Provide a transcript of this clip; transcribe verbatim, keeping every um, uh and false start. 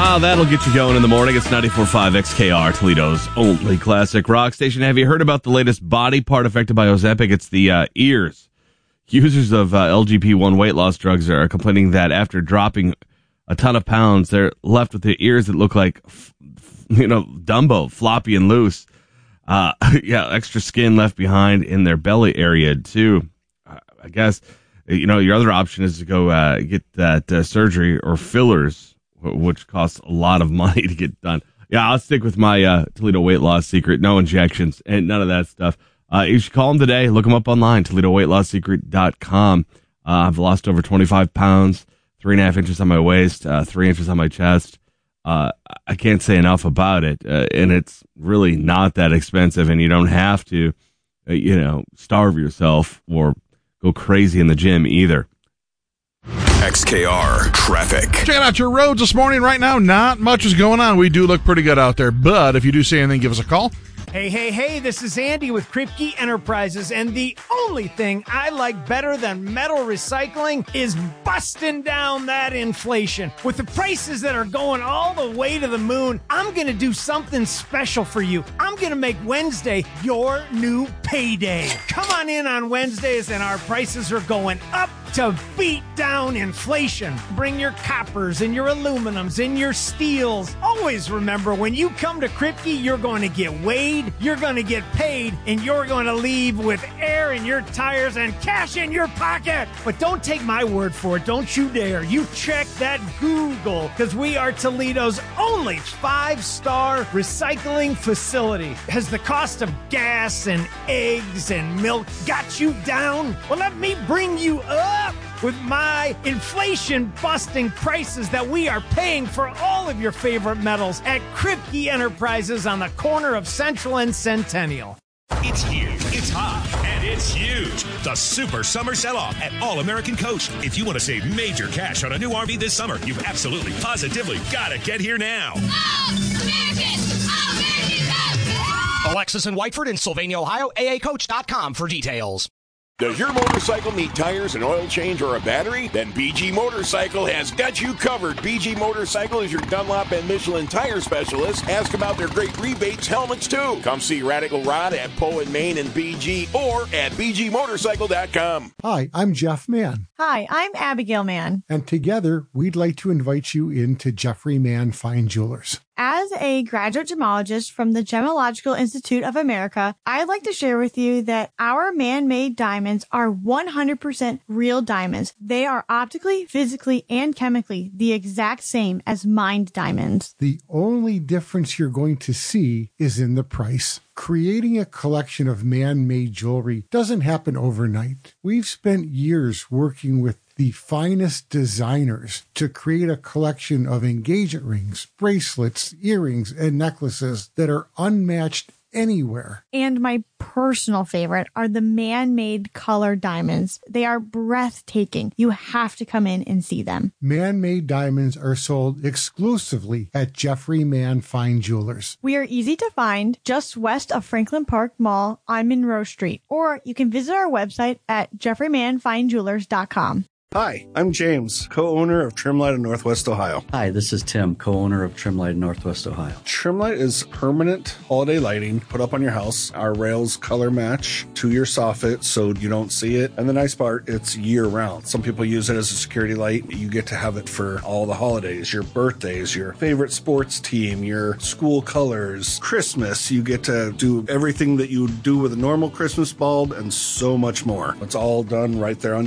Ah, that'll get you going in the morning. It's ninety-four point five X K R, Toledo's only classic rock station. Have you heard about the latest body part affected by Ozempic? It's the uh, ears. Users of uh, L G P one weight loss drugs are complaining that after dropping a ton of pounds, they're left with the ears that look like, you know, Dumbo, floppy and loose. Uh, yeah, extra skin left behind in their belly area, too. Uh, I guess, you know, your other option is to go uh, get that uh, surgery or fillers, which costs a lot of money to get done. Yeah, I'll stick with my uh, Toledo weight loss secret. No injections and none of that stuff. Uh, you should call them today. Look them up online, Toledo weight loss secret dot com. Uh, I've lost over twenty-five pounds, three and a half inches on my waist, uh, three inches on my chest. Uh, I can't say enough about it. Uh, and it's really not that expensive, and you don't have to, uh, you know, starve yourself or go crazy in the gym either. X K R traffic. Checking out your roads this morning. Right now, not much is going on. We do look pretty good out there, but if you do see anything, give us a call. Hey, hey, hey, this is Andy with Kripke Enterprises, and the only thing I like better than metal recycling is busting down that inflation. With the prices that are going all the way to the moon, I'm going to do something special for you. I'm going to make Wednesday your new payday. Come on in on Wednesdays, and our prices are going up to beat down inflation. Bring your coppers and your aluminums and your steels. Always remember, when you come to Kripke, you're going to get weighed, you're going to get paid, and you're going to leave with air in your tires and cash in your pocket. But don't take my word for it. Don't you dare. You check that Google, because we are Toledo's only five-star recycling facility. Has the cost of gas and eggs and milk got you down? Well, let me bring you up with my inflation-busting prices that we are paying for all of your favorite metals at Kripke Enterprises on the corner of Central and Centennial. It's huge, it's hot, and it's huge. The Super Summer Sell-Off at All American Coach. If you want to save major cash on a new R V this summer, you've absolutely, positively got to get here now. All American, All American Coach. Alexis and Whiteford in Sylvania, Ohio, A A coach dot com for details. Does your motorcycle need tires, an oil change, or a battery? Then B G Motorcycle has got you covered. B G Motorcycle is your Dunlop and Michelin tire specialist. Ask about their great rebates, helmets, too. Come see Radical Rod at Poe and Main and B G or at B G motorcycle dot com. Hi, I'm Jeff Mann. Hi, I'm Abigail Mann. And together, we'd like to invite you into Jeffrey Mann Fine Jewelers. As a graduate gemologist from the Gemological Institute of America, I'd like to share with you that our man-made diamonds are one hundred percent real diamonds. They are optically, physically, and chemically the exact same as mined diamonds. The only difference you're going to see is in the price. Creating a collection of man-made jewelry doesn't happen overnight. We've spent years working with the finest designers to create a collection of engagement rings, bracelets, earrings, and necklaces that are unmatched anywhere. And my personal favorite are the man-made color diamonds. They are breathtaking. You have to come in and see them. Man-made diamonds are sold exclusively at Jeffrey Mann Fine Jewelers. We are easy to find just west of Franklin Park Mall on Monroe Street, or you can visit our website at jeffrey mann fine jewelers dot com. Hi, I'm James, co-owner of Trimlight of Northwest Ohio. Hi, this is Tim, co-owner of Trimlight of Northwest Ohio. Trimlight is permanent holiday lighting put up on your house. Our rails color match to your soffit so you don't see it. And the nice part, it's year-round. Some people use it as a security light. You get to have it for all the holidays, your birthdays, your favorite sports team, your school colors, Christmas. You get to do everything that you would do with a normal Christmas bulb and so much more. It's all done right there on